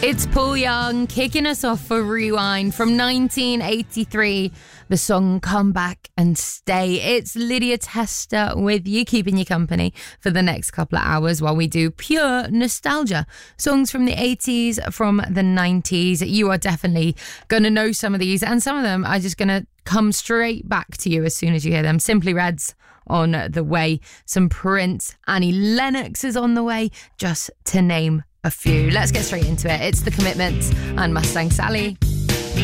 It's Paul Young kicking us off for Rewind from 1983. The song Come Back and Stay. It's Lydia Tester with you, keeping you company for the next couple of hours while we do pure nostalgia. Songs from the 80s, from the 90s. You are definitely going to know some of these, and some of them are just going to come straight back to you as soon as you hear them. Simply Red's on the way. Some Prince. Annie Lennox is on the way, just to name a few. Let's get straight into it. It's The Commitments and Mustang Sally.